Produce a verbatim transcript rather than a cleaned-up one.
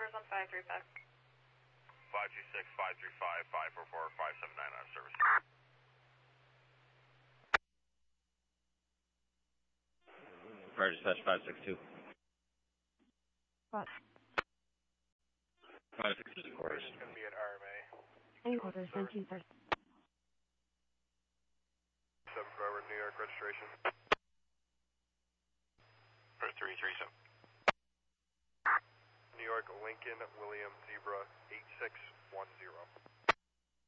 cars on five three five. five two six, five three five, five four four, five seven nine on service. Fire dispatch five six two. What? five six two quarters. It's going to be at R M A. In quarters, nineteen thirty. seven forward, New York registration. For three three seven. New York, Lincoln, William, Zebra, eight six one zero.